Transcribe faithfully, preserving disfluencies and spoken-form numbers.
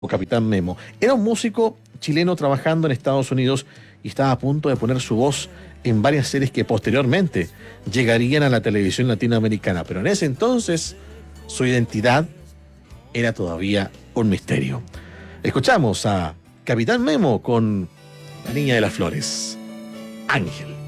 o Capitán Memo. Era un músico chileno trabajando en Estados Unidos y estaba a punto de poner su voz en varias series que posteriormente llegarían a la televisión latinoamericana, pero en ese entonces su identidad era todavía un misterio. Escuchamos a Capitán Memo con La Niña de las Flores, Ángel.